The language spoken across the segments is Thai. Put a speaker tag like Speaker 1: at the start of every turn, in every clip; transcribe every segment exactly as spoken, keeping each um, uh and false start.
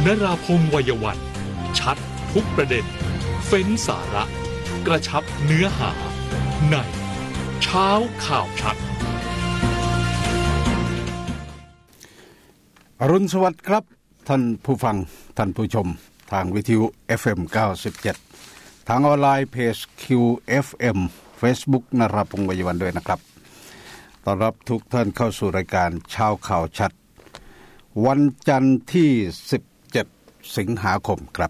Speaker 1: นราพงษ์วัยวันชัดทุกประเด็นเฟ้นสาระกระชับเนื้อหาในเช้าข่าวชัด
Speaker 2: อรุณสวัสดิ์ครับท่านผู้ฟังท่านผู้ชมทางวิทยุ เอฟ เอ็ม เก้าสิบเจ็ด ทางออนไลน์เพจ คิว เอฟ เอ็ม Facebook นราพงษ์วัยวันด้วยนะครับต้อนรับทุกท่านเข้าสู่รายการเช้าข่าวชัดวันจันทร์ที่สิบเจ็ดสิงหาคมครับ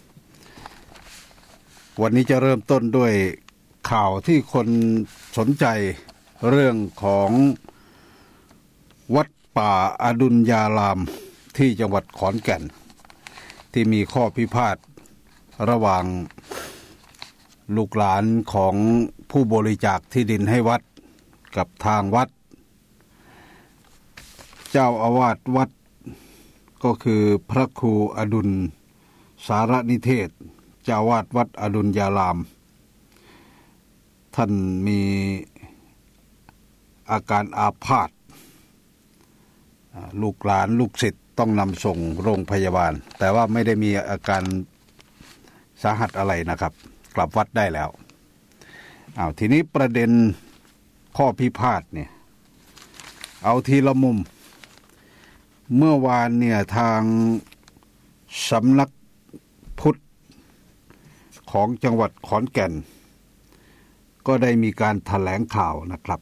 Speaker 2: วันนี้จะเริ่มต้นด้วยข่าวที่คนสนใจเรื่องของวัดป่าอดุลยารามที่จังหวัดขอนแก่นที่มีข้อพิพาทระหว่างลูกหลานของผู้บริจาคที่ดินให้วัดกับทางวัดเจ้าอาวาสวัดก็คือพระครูอดุลสารนิเทศเจ้าอาวาสวัดอดุลยารามท่านมีอาการอาพาธลูกหลานลูกศิษย์ต้องนำส่งโรงพยาบาลแต่ว่าไม่ได้มีอาการสาหัสอะไรนะครับกลับวัดได้แล้วอ้าวทีนี้ประเด็นข้อพิพาทเนี่ยเอาทีละมุมเมื่อวานเนี่ยทางสำนักพุทธของจังหวัดขอนแก่นก็ได้มีการแถลงข่าวนะครับ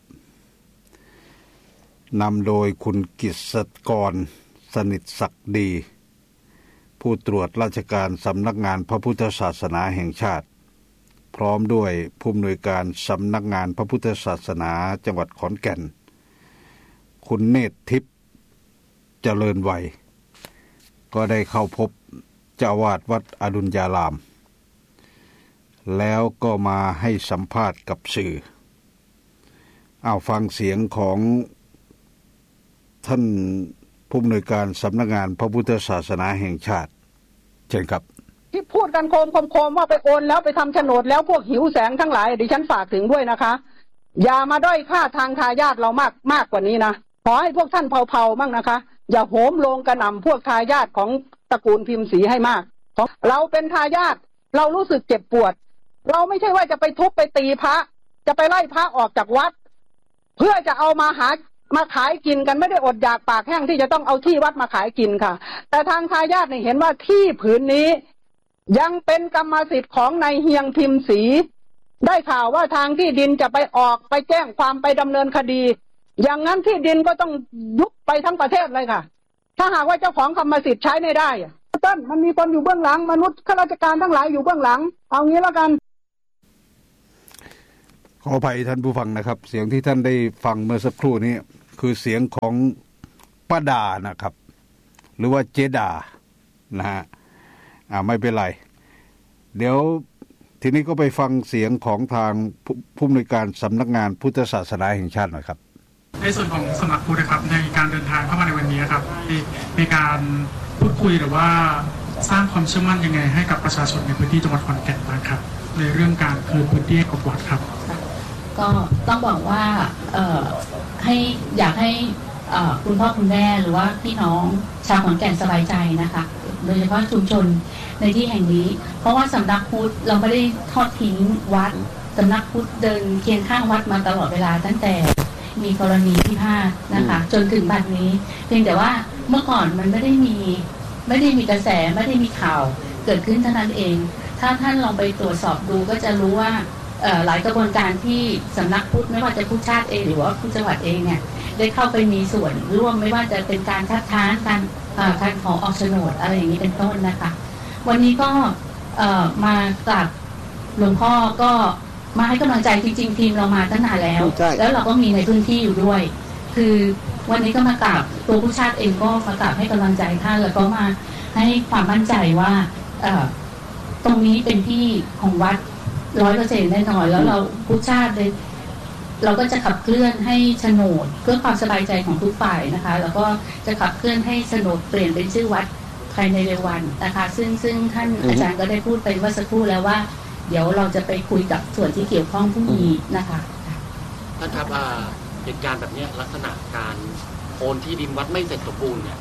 Speaker 2: นำโดยคุณกิษกรสนิทศักดีผู้ตรวจราชการสำนักงานพระพุทธศาสนาแห่งชาติพร้อมด้วยผู้อำนวยการสำนักงานพระพุทธศาสนาจังหวัดขอนแก่นคุณเนตรทิพย์เจริญวัยก็ได้เข้าพบเจ้าอาวาสวัดอดุลยารามแล้วก็มาให้สัมภาษณ์กับสื่อเอาฟังเสียงของท่านผู้อำนวยการสำนักงานพระพุทธศาสนาแห่งชาติเชิญครับ
Speaker 3: ที่พูดกันโคมโคมว่าไปโอนแล้วไปทำโฉนดแล้วพวกหิวแสงทั้งหลายดิฉันฝากถึงด้วยนะคะอย่ามาด้อยค่าทางทายาทเรามากมากกว่านี้นะขอให้พวกท่านเผาๆมั่งนะคะอย่าโหมโลงกระหน่ำพวกทายาทของตระกูลพิมพ์ศรีให้มากเราเป็นทายาทเรารู้สึกเจ็บปวดเราไม่ใช่ว่าจะไปทุบไปตีพระจะไปไล่พระออกจากวัดเพื่อจะเอามาหามาขายกินกันไม่ได้อดอยากปากแห้งที่จะต้องเอาที่วัดมาขายกินค่ะแต่ทางทายาทเนี่ยเห็นว่าที่ผืนนี้ยังเป็นกรรมสิทธิ์ของนายเฮียงพิมพ์ศรีได้ข่าวว่าทางที่ดินจะไปออกไปแจ้งความไปดำเนินคดีอย่างนั้นที่ดินก็ต้องยุบไปทั้งประเทศเลยค่ะถ้าหากว่าเจ้าของกรรมสิทธิ์ใช้ไม่ได้ต้นมันมีคนอยู่เบื้องหลังมนุษย์ข้าราชการทั้งหลายอยู่เบื้องหลังเอางี้แล้วกัน
Speaker 2: ขออภัยท่านผู้ฟังนะครับเสียงที่ท่านได้ฟังเมื่อสักครู่นี้คือเสียงของป้าดานะครับหรือว่าเจดานะฮะอ่าไม่เป็นไรเดี๋ยวทีนี้ก็ไปฟังเสียงของทางผู้อำนวยการสำนักงานพุทธศาสนาแห่งชาติหน่อยครับ
Speaker 4: ในส่วนของสำนักพุทธนะครับในการเดินทางเข้ามาในวันนี้ครับในการพูดคุยหรือว่าสร้างความเชื่อมั่นยังไงให้กับประชาชนในพื้นที่จังหวัดขอนแก่นบ้างครับในเรื่องการคืนพื้นที่ให้กับวัดครับ
Speaker 5: ก็ต้องบอกว่าเอ่อให้อยากให้คุณพ่อคุณแม่หรือว่าพี่น้องชาวขอนแก่นสบายใจนะคะโดยเฉพาะชุมชนในที่แห่งนี้เพราะว่าสำนักพุทธเราไม่ได้ทอดทิ้งวัดสำนักพุทธเดินเคียงข้างวัดมาตลอดเวลาตั้งแต่มีกรณีพิพาทนะคะจนถึงบัดนี้เพียงแต่ว่าเมื่อก่อนมันไม่ได้มีไม่ได้มีกระแสไม่ได้มีข่าวเกิดขึ้นเท่านั้นเองถ้าท่านลองไปตรวจสอบดูก็จะรู้ว่าหลายกระบวนการที่สำนักพุทธไม่ว่าจะพุทธชาติเองหรือว่าพุทธจังหวัดเองเนี่ยได้เข้าไปมีส่วนร่วมไม่ว่าจะเป็นการคัดค้านการการขอออกโฉนดอะไรอย่างนี้เป็นต้นนะคะวันนี้ก็มากราบหลวงพ่อก็มาให้กำลังใจจริงๆทีมเรามาตั้งนานแล้วแล้วเราก็มีในพื้นที่อยู่ด้วยคือวันนี้ก็มากราบตัวผู้ชาติเองก็มากราบให้กำลังใจท่านแล้วก็มาให้ความมั่นใจว่าตรงนี้เป็นที่ของวัดร้อยเปอร์เซ็นต์แน่นอนแล้วเราผู้ชาติเลยเราก็จะขับเคลื่อนให้โฉนดเพื่อความสบายใจของทุกฝ่ายนะคะแล้วก็จะขับเคลื่อนให้โฉนดเปลี่ยนเป็นชื่อวัดภายในเร็ววันนะคะซึ่งซึ่งท่านอาจารย์ก็ได้พูดไปเมื่อสักครู่แล้วว่าเดี๋ยวเราจะไปคุยกับส่วนที่เกี่ยวข้องพรุ่งนี้นะคะ
Speaker 6: ท่านครับเหตุการณ์แบบนี้ลักษณะการโอนที่ดินวัดไม่เสร็จสมบูรณ์เนี่ย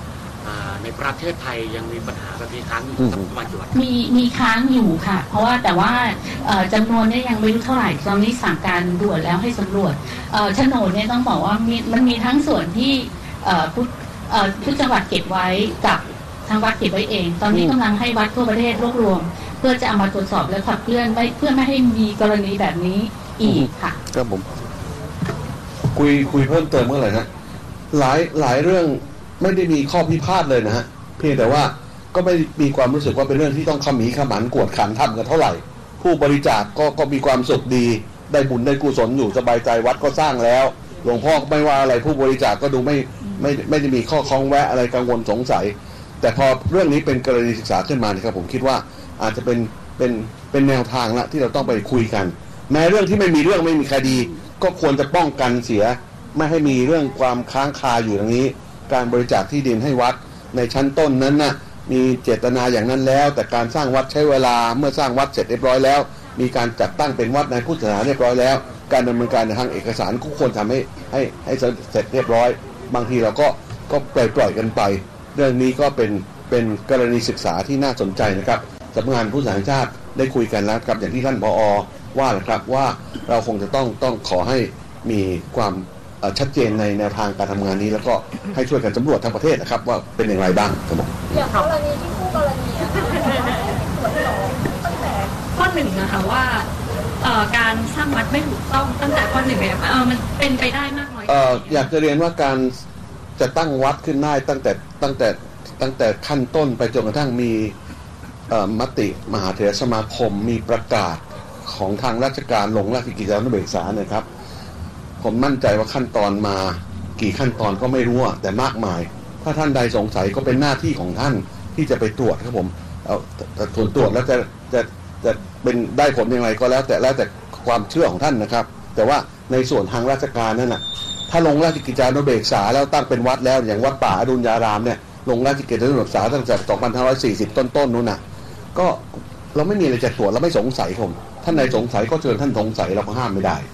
Speaker 6: ในประเทศไทยยังมีปัญหาแบบนี้ค้างอยู่ประมาณกี่วัน
Speaker 5: มีมีค้างอยู่ค่ะเพราะว่าแต่ว่าจำนวนเนี่ยยังไม่รู้เท่าไหร่ตอนนี้สั่งการด่วนแล้วให้สำรวจโฉนดเนี่ยต้องบอกว่ามันมีทั้งส่วนที่พุทธพุทธจังหวัดเก็บไว้กับทางวัดเก็บไว้เองตอนนี้กำลังให้วัดทั่วประเทศรวบรวมเพื่อจะเอามาตรวจสอบและขับเคลื่อนเพื่อไม่ให้มีกรณีแบบนี้อีกค่ะ
Speaker 7: ครับผมคุยคุยเพิ่มเติมเมื่อไหร่นะหลายหลายเรื่องไม่ได้มีข้อพิพาทเลยนะฮะเพียงแต่ว่าก็ไม่มีความรู้สึกว่าเป็นเรื่องที่ต้องขมีขมันกวดขันทำกันเท่าไหร่ผู้บริจาค ก็ก็มีความสุขดีได้บุญได้กุศลอยู่สบายใจวัดก็สร้างแล้วหลวงพ่อไม่ว่าอะไรผู้บริจาค ก็ดูไม่ไม่ไม่ได้มีข้อคล้องแวะอะไรกังวลสงสัยแต่พอเรื่องนี้เป็นกรณีศึกษาขึ้นมานะครับผมคิดว่าอาจจะเป็นเป็นเป็นแนวทางละที่เราต้องไปคุยกันแม้เรื่องที่ไม่มีเรื่องไม่มีคดีก็ควรจะป้องกันเสียไม่ให้มีเรื่องความค้างคาอยู่อย่างนี้การบริจาคที่ดินให้วัดในชั้นต้นนั้นนะมีเจตนาอย่างนั้นแล้วแต่การสร้างวัดใช้เวลาเมื่อสร้างวัดเสร็จเรียบร้อยแล้วมีการจัดตั้งเป็นวัดในพุทธศาสนาเรียบร้อยแล้วการดำเนินการในทางเอกสารก็ควรทำให้ให้ให้เสร็จเรียบร้อยบางทีเราก็ก็ปล่อยปล่อยกันไปเรื่องนี้ก็เป็นเป็นกรณีศึกษาที่น่าสนใจนะครับสำนักงานพุทธศาสนาชาติได้คุยกันแล้วครับอย่างที่ท่านผอ.ว่านะครับว่าเราคงจะต้องต้องขอให้มีความชัดเจนในแนวทางการทำงานนี้แล้วก็ให้ช่วยกันสำรวจทั้งประเทศนะครับว่าเป็นอย่างไรบ้างครับผม
Speaker 8: อย่างกรณีที่คู่กรณีอะค่ะตรวจสอบตั้งแต่ข้อหนึ่งนะคะว่าการสร้างวัดไม่ถูกต้องตั้งแต่ข้อหนึ่งเลยเออมันเป็นไปได้มากน้อย
Speaker 7: อยากจะเรียนว่าการจะตั้งวัดขึ้นได้ตั้งแต่ตั้งแต่ตั้งแต่ขั้นต้นไปจนกระทั่งมีมติมหาเถรสมาคมมีประกาศของทางราชการลงราชกิจจานุเบกษาเนี่ยครับผมมั่นใจว่าขั้นตอนมากี่ขั้นตอนก็ไม่รู้แต่มากมายถ้าท่านใดสงสัยก็เป็นหน้าที่ของท่านที่จะไปตรวจครับผมเอาตรวจตรวจแล้วจะจะจะเป็นได้ผลอย่างไรก็แล้วแต่แล้วแต่ความเชื่อของท่านนะครับแต่ว่าในส่วนทางราชการนั่นน่ะถ้าลงราชกิจจานุเบกษาแล้วตั้งเป็นวัดแล้วอย่างวัดป่าอดุลยารามเนี่ยลงราชกิจจานุเบกษาตั้งแต่สองพันห้าร้อยสี่สิบต้นๆนู้นน่ะก็เราไม่มีอะไรจะตรวจเราไม่สงสัยผมท่านใดสงสัยก็เชิญท่านสงสัยเราก็ห้ามไม่ได้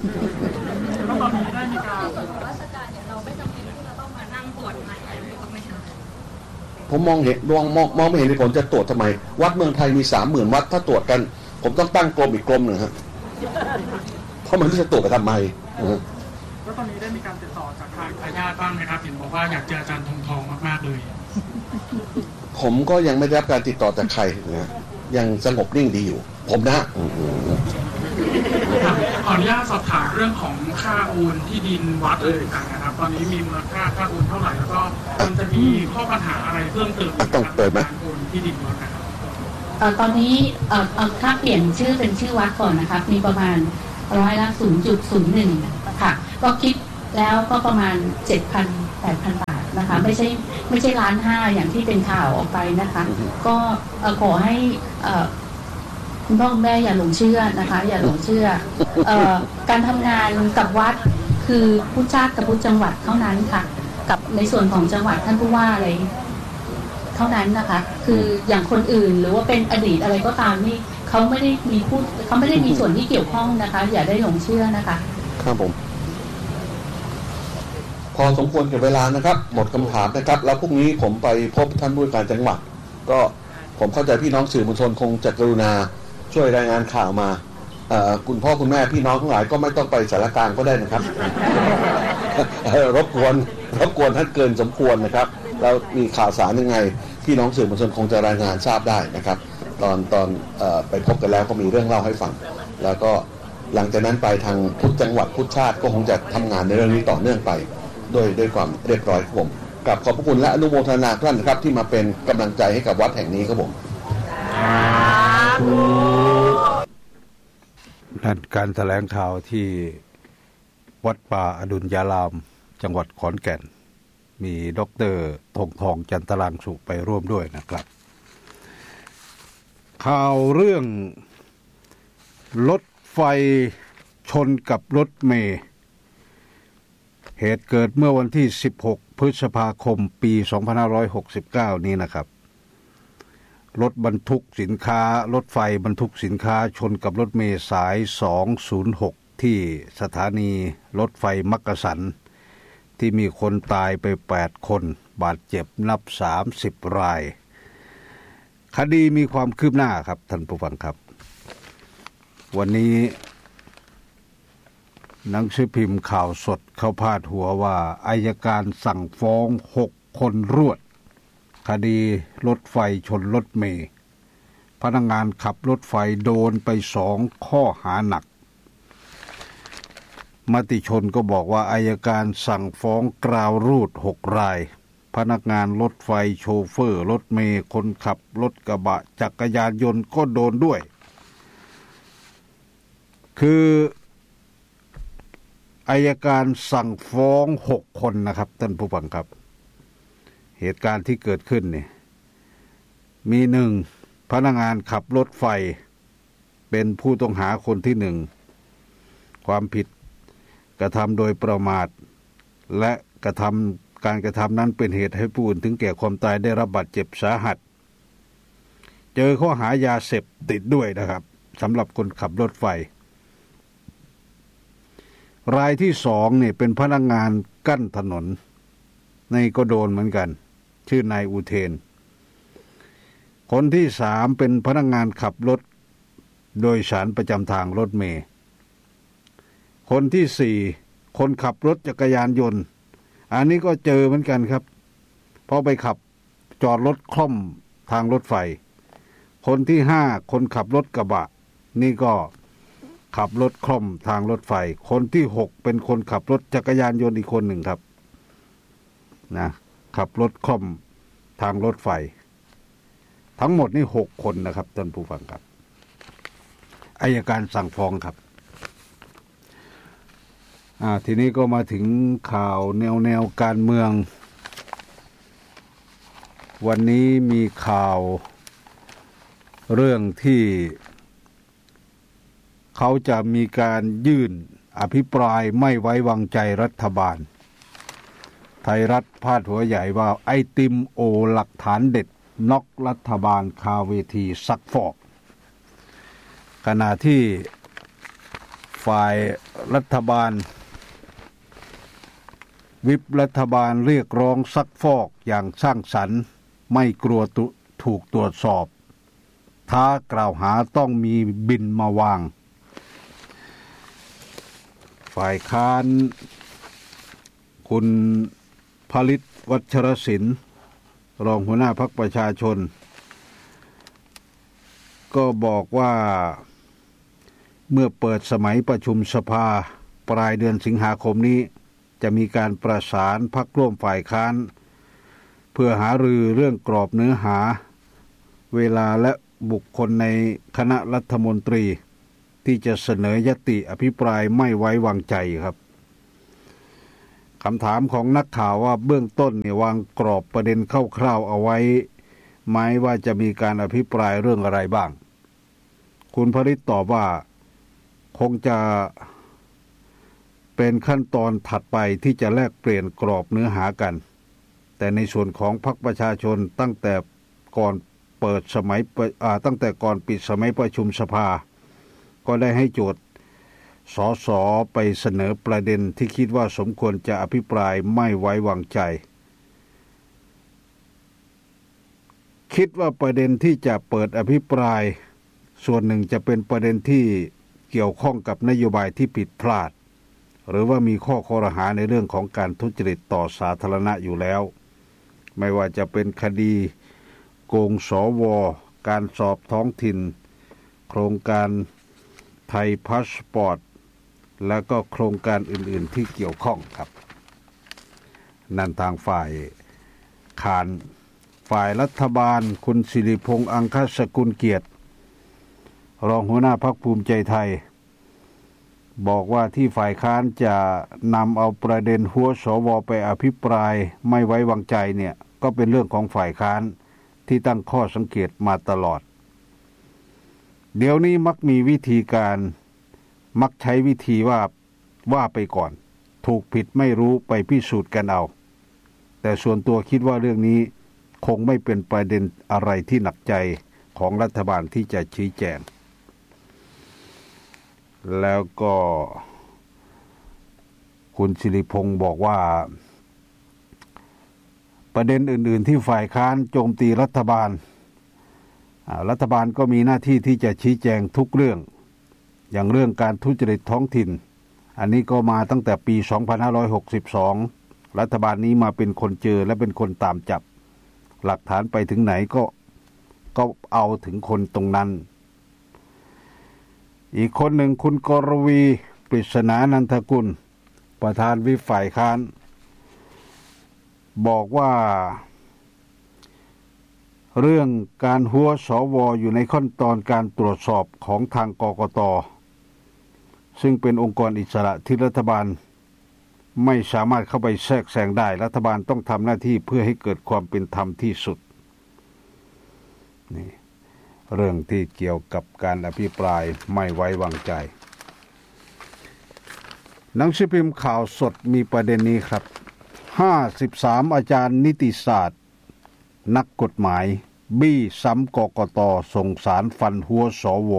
Speaker 7: ผมมองเห็นมองมองมองไม่เห็นในผลจะตรวจทำไมวัดเมืองไทยมีสามหมื่นวัดถ้าตรวจกันผมต้องตั้งกรมอีกกรมหนึ่งฮะเพราะมันจะตรวจไปทำไม
Speaker 4: แล้วตอนนี้ได้มีการติดต่อจากทางทายาทบ้างไหมครับเห็นบอกว่าอยากเจออาจารย์ธงทองมากๆเลย
Speaker 7: ผมก็ยังไม่ได้รับการติดต่อจากใครนะยังสงบนิ่งดีอยู่ผมนะ
Speaker 4: ขออนุญาตสอบถามเรื่องของค่าโอนที่ดินวัดเลยต่างนะครับตอนนี้มีมูลค่าค่าโอนเท่าไหร่แล้วก็มันจะมีข้อปัญหาอะไรเพิ่มเติม
Speaker 7: ต้องเติมไหม
Speaker 4: โอนที่ดินวัดนะครับ
Speaker 5: ตอนนี้เอ่อถ้าเปลี่ยนชื่อเป็นชื่อวัดก่อนนะคะมีประมาณร้อยละ ศูนย์จุดศูนย์หนึ่ง ค่ะก็คิดแล้วก็ประมาณ เจ็ดพัน แปดพัน บาทนะคะไม่ใช่ไม่ใช่ล้านห้าอย่างที่เป็นข่าวออกไปนะคะก็ขอให้คุณพ่อคุณแม่อย่าหลงเชื่อนะคะอย่าหลงเชื่อการทำงานกับวัดคือพุทธชาติกับพุทธจังหวัดเท่านั้นค่ะกับในส่วนของจังหวัดท่านผู้ว่าอะไรเท่านั้นนะคะคืออย่างคนอื่นหรือว่าเป็นอดีตอะไรก็ตามนี่เขาไม่ได้มีพูดเขาไม่ได้มีส่วนที่เกี่ยวข้องนะคะอย่าได้หลงเชื่อนะคะ
Speaker 7: ครับผมพอสมควรกับเวลานะครับหมดคำถามนะครับแล้วพรุ่งนี้ผมไปพบท่านผู้ว่าการจังหวัดก็ผมเข้าใจพี่น้องสื่อมวลชนคงจะกรุณาช่วยรายงานข่าวมาคุณพ่อคุณแม่พี่น้องทั้งหลายก็ไม่ต้องไปสารกลางก็ได้นะครับ รบกวนรบกวนท่านเกินสมควรนะครับแล้วมีข่าวสารยังไงพี่น้องสื่อมวลชนคงจะรายงานทราบได้นะครับตอนตอนไปพบกันแล้วก็มีเรื่องเล่าให้ฟังแล้วก็หลังจากนั้นไปทางพุทธจังหวัดพุทธชาติก็คงจะทำงานในเรื่องนี้ต่อเนื่องไปด้วยด้วยความเรียบร้อยครับผมกับขอบพระคุณและอนุโมทนาท่านนะครับที่มาเป็นกำลังใจให้กับวัดแห่งนี้ครับผม
Speaker 2: นั่นการแถลงข่าวที่วัดป่าอดุลยารามจังหวัดขอนแก่นมีดร.ธงทองจันทรางสุไปร่วมด้วยนะครับข่าวเรื่องรถไฟชนกับรถเมล์เหตุเกิดเมื่อวันที่สิบหกพฤษภาคมปีสองพันห้าร้อยหกสิบเก้านี้นะครับรถบรรทุกสินค้ารถไฟบรรทุกสินค้าชนกับรถเมล์สายสองศูนย์หกที่สถานีรถไฟมักกะสันที่มีคนตายไปแปดคนบาดเจ็บนับสามสิบรายคดีมีความคืบหน้าครับท่านผู้ฟังครับวันนี้หนังสือพิมพ์ข่าวสดเขาพาดหัวว่าอัยการสั่งฟ้องหกคนรวดคดีรถไฟชนรถเมล์พนักงานขับรถไฟโดนไปสองข้อหาหนักมติชนก็บอกว่าอัยการสั่งฟ้องกราวรูดหกรายพนักงานรถไฟโชเฟอร์รถเมล์คนขับรถกระบะจักรยานยนต์ก็โดนด้วยคืออัยการสั่งฟ้องหกคนนะครับท่านผู้ฟังครับเหตุการณ์ที่เกิดขึ้นนี่มีหนึ่งพนักงานขับรถไฟเป็นผู้ต้องหาคนที่หนึ่งความผิดกระทำโดยประมาทและกระทำการกระทำนั้นเป็นเหตุให้ผู้อื่นถึงแก่ความตายได้รับบาดเจ็บสาหัสเจอข้อหายาเสพติดด้วยนะครับสำหรับคนขับรถไฟรายที่สองเนี่ยเป็นพนักงานกั้นถนนในก็โดนเหมือนกันชื่อนายอุเทนคนที่สามเป็นพนักงานขับรถโดยสารประจำทางรถเมล์คนที่สี่คนขับรถจักรยานยนต์อันนี้ก็เจอเหมือนกันครับเพราะไปขับจอดรถคล่อมทางรถไฟคนที่ห้าคนขับรถกระบะนี่ก็ขับรถคล่อมทางรถไฟคนที่หกเป็นคนขับรถจักรยานยนต์อีกคนหนึ่งครับนะขับรถคล่อมทางรถไฟทั้งหมดนี่หกคนนะครับท่านผู้ฟังครับอัยการสั่งฟ้องครับอ่าทีนี้ก็มาถึงข่าวแนวแนวการเมืองวันนี้มีข่าวเรื่องที่เขาจะมีการยื่นอภิปรายไม่ไว้วางใจรัฐบาลไทยรัฐพาดหัวใหญ่ว่าไอติมโอหลักฐานเด็ดน็อกรัฐบาลคาเวทีซักฟอกขณะที่ฝ่ายรัฐบาลวิปรัฐบาลเรียกร้องซักฟอกอย่างสร้างสรรค์ไม่กลัวถูกตรวจสอบท้ากล่าวหาต้องมีบินมาวางฝ่ายค้านคุณผลิตวัชรศิลป์รองหัวหน้าพรรคประชาชนก็บอกว่าเมื่อเปิดสมัยประชุมสภาปลายเดือนสิงหาคมนี้จะมีการประสานพรรคร่วมฝ่ายค้านเพื่อหารือเรื่องกรอบเนื้อหาเวลาและบุคคลในคณะรัฐมนตรีที่จะเสนอยติอภิปรายไม่ไว้วางใจครับคำถามของนักข่าวว่าเบื้องต้นเนี่ยวางกรอบประเด็นคร่าวๆเอาไว้ไหมว่าจะมีการอภิปรายเรื่องอะไรบ้างคุณผลิตตอบว่าคงจะเป็นขั้นตอนถัดไปที่จะแลกเปลี่ยนกรอบเนื้อหากันแต่ในส่วนของพรรคประชาชนตั้งแต่ก่อนเปิดสมัยอ่าตั้งแต่ก่อนปิดสมัยประชุมสภาก็ได้ให้โจทย์สสไปเสนอประเด็นที่คิดว่าสมควรจะอภิปรายไม่ไว้วางใจคิดว่าประเด็นที่จะเปิดอภิปรายส่วนหนึ่งจะเป็นประเด็นที่เกี่ยวข้องกับนโยบายที่ผิดพลาดหรือว่ามีข้อคอรหาในเรื่องของการทุจริตต่อสาธารณะอยู่แล้วไม่ว่าจะเป็นคดีโกงสวการสอบท้องถิ่นโครงการไทยพาสปอร์ตและก็โครงการอื่นๆที่เกี่ยวข้องครับนั่นทางฝ่ายขานฝ่ายรัฐบาลคุณสิริพงษ์อังคสกุลเกียรติรองหัวหน้าพรรคภูมิใจไทยบอกว่าที่ฝ่ายค้านจะนำเอาประเด็นหัวสวไปอภิปรายไม่ไว้วางใจเนี่ยก็เป็นเรื่องของฝ่ายค้านที่ตั้งข้อสังเกตมาตลอดเดี๋ยวนี้มักมีวิธีการมักใช้วิธีว่าว่าไปก่อนถูกผิดไม่รู้ไปพิสูจน์กันเอาแต่ส่วนตัวคิดว่าเรื่องนี้คงไม่เป็นประเด็นอะไรที่หนักใจของรัฐบาลที่จะชี้แจงแล้วก็คุณสิริพงษ์บอกว่าประเด็นอื่นๆที่ฝ่ายค้านโจมตีรัฐบาลรัฐบาลก็มีหน้าที่ที่จะชี้แจงทุกเรื่องอย่างเรื่องการทุจริตท้องถิ่นอันนี้ก็มาตั้งแต่ปีสองพันห้าร้อยหกสิบสองรัฐบาลนี้มาเป็นคนเจอและเป็นคนตามจับหลักฐานไปถึงไหนก็ก็เอาถึงคนตรงนั้นอีกคนหนึ่งคุณกรวีปริศนานันทกุลประธานวิปฝ่ายค้านบอกว่าเรื่องการหัวสวอยู่ในขั้นตอนการตรวจสอบของทางกกต.ซึ่งเป็นองค์กรอิสระที่รัฐบาลไม่สามารถเข้าไปแทรกแซงได้รัฐบาลต้องทำหน้าที่เพื่อให้เกิดความเป็นธรรมที่สุดนี่เรื่องที่เกี่ยวกับการอภิปรายไม่ไว้วางใจหนังสือพิมพ์ข่าวสดมีประเด็นนี้ครับห้าสิบสามอาจารย์นิติศาสตร์นักกฎหมายบี้ซ้ำกกต.ส่งสารฟันหัวสว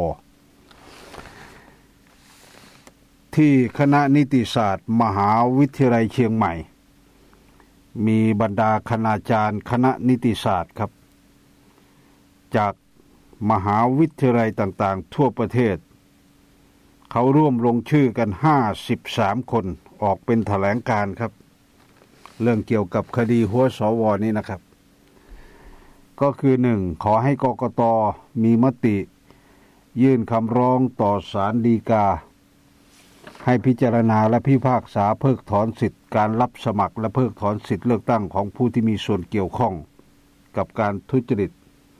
Speaker 2: ที่คณะนิติศาสตร์มหาวิทยาลัยเชียงใหม่มีบรรดาคณาจารย์คณะนิติศาสตร์ครับจากมหาวิทยาลัยต่างๆทั่วประเทศเขาร่วมลงชื่อกันห้าสิบสามคนออกเป็นแถลงการณ์ครับเรื่องเกี่ยวกับคดีหัวสวนี้นะครับก็คือหนึ่งขอให้กกต.มีมติยื่นคำร้องต่อศาลฎีกาให้พิจารณาและพิพากษาเพิกถอนสิทธิการรับสมัครและเพิกถอนสิทธิเลือกตั้งของผู้ที่มีส่วนเกี่ยวข้องกับการทุจริต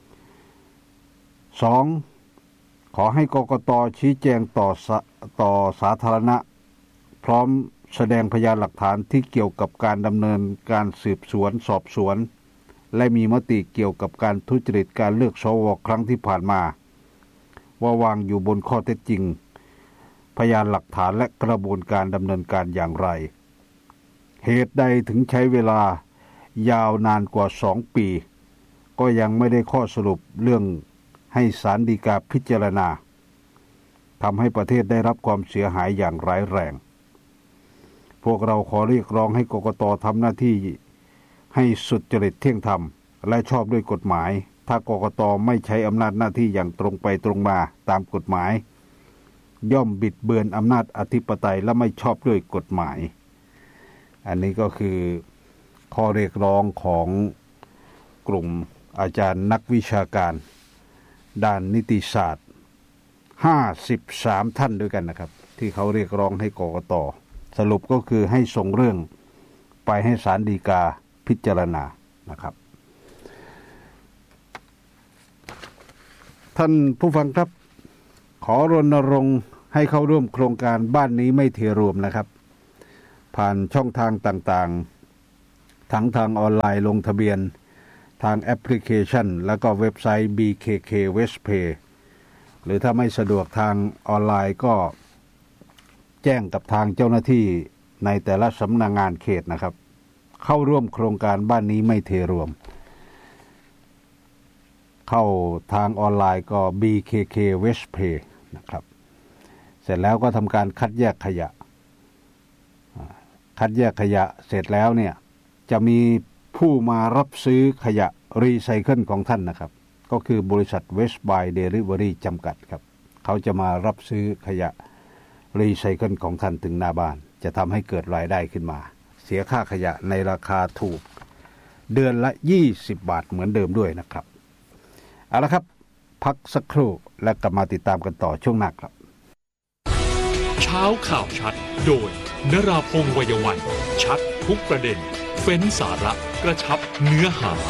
Speaker 2: สองขอให้กกต.ชี้แจงต่อต่อสาธารณะพร้อมแสดงพยานหลักฐานที่เกี่ยวกับการดำเนินการสืบสวนสอบสวนและมีมติเกี่ยวกับการทุจริตการเลือกสวครั้งที่ผ่านมาว่าวางอยู่บนข้อเท็จจริงพยานหลักฐานและกระบวนการดำเนินการอย่างไรเหตุใดถึงใช้เวลายาวนานกว่าสองปีก็ยังไม่ได้ข้อสรุปเรื่องให้ศาลฎีกาพิจารณาทำให้ประเทศได้รับความเสียหายอย่างร้ายแรงพวกเราขอเรียกร้องให้กกต.ทำหน้าที่ให้สุจริตเที่ยงธรรมและชอบด้วยกฎหมายถ้ากกต.ไม่ใช้อำนาจหน้าที่อย่างตรงไปตรงมาตามกฎหมายย่อมบิดเบือนอำนาจอธิปไตยและไม่ชอบด้วยกฎหมายอันนี้ก็คือข้อเรียกร้องของกลุ่มอาจารย์นักวิชาการด้านนิติศาสตร์ห้าสิบสามท่านด้วยกันนะครับที่เขาเรียกร้องให้กกต.สรุปก็คือให้ส่งเรื่องไปให้ศาลฎีกาพิจารณานะครับท่านผู้ฟังครับขอรณรงค์ให้เข้าร่วมโครงการบ้านนี้ไม่เทรวมนะครับผ่านช่องทางต่างๆทั้งทางออนไลน์ลงทะเบียนทางแอปพลิเคชันแล้วก็เว็บไซต์ บี เค เค Westpay หรือถ้าไม่สะดวกทางออนไลน์ก็แจ้งกับทางเจ้าหน้าที่ในแต่ละสำนักงานเขตนะครับเข้าร่วมโครงการบ้านนี้ไม่เทรวมเข้าทางออนไลน์ก็ บี เค เค Westpay นะครับเสร็จแล้วก็ทำการคัดแยกขยะคัดแยกขยะเสร็จแล้วเนี่ยจะมีผู้มารับซื้อขยะรีไซเคิลของท่านนะครับก็คือบริษัท West Buy Delivery จำกัดครับเขาจะมารับซื้อขยะรีไซเคิลของท่านถึงหน้าบ้านจะทำให้เกิดรายได้ขึ้นมาเสียค่าขยะในราคาถูกเดือนละยี่สิบบาทเหมือนเดิมด้วยนะครับเอาละครับพักสักครู่และกลับมาติดตามกันต่อช่วงหน้าครับ
Speaker 1: เช้าข่าวชัดโดยนราพงษ์วัยวันชัดทุกประเด็นเฟ้นสาระกระชับเนื้อหา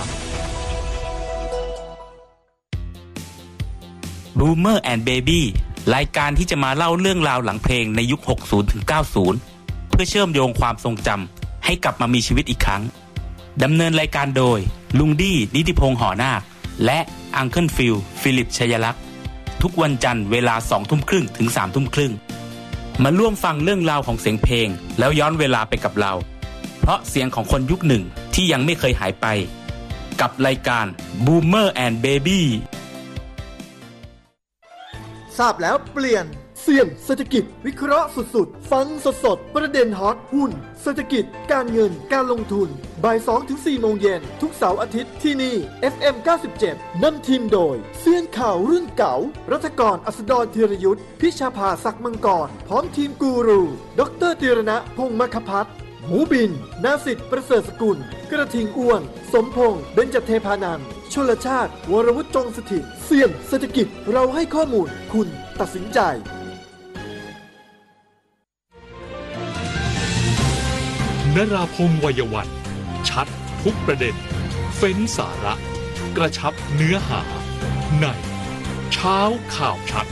Speaker 9: Boomer and Baby รายการที่จะมาเล่าเรื่องราวหลังเพลงในยุค หกสิบถึงเก้าสิบ เพื่อเชื่อมโยงความทรงจำให้กลับมามีชีวิตอีกครั้งดำเนินรายการโดยลุงดี้นิติพงษ์หอนาคและอังเคิลฟิลฟิลิปชัยลักษณ์ทุกวันจันทร์เวลา สองทุ่มครึ่งถึง สามทุ่มครึ่งมาร่วมฟังเรื่องราวของเสียงเพลงแล้วย้อนเวลาไปกับเราเพราะเสียงของคนยุคหนึ่งที่ยังไม่เคยหายไปกับรายการ Boomer and Baby
Speaker 10: ทราบแล้วเปลี่ยนเสี่ยงเศรษฐกิจวิเคราะห์สุดๆฟังสดๆประเด็นฮอตหุ้นเศรษฐกิจการเงินการลงทุนบ่าย สองถึงสี่ โมงเย็นทุกเสาร์อาทิตย์ที่นี่ เอฟ เอ็ม เก้าสิบเจ็ด นำทีมโดยเซียนข่าวรุ่นเก่ารัฐกรอัสดรธีรยุทธพิชาภาศักดิ์มังกรพร้อมทีมกูรูดรธีรณะพงษ์มคพัฒน์หมูบินนาสิทธิ์ประเสริฐสกุลกระทิงอ้วนสมพงษ์เบญจเทพานันท์ชลชาติวรวุฒิจงสถิตเสี่ยงเศรษฐกิจเราให้ข้อมูลคุณตัดสินใจ
Speaker 1: นราพงษ์วัยวันชัดทุกประเด็นเฟ้นสาระกระชับเนื้อหาในเช้าข่าวชัด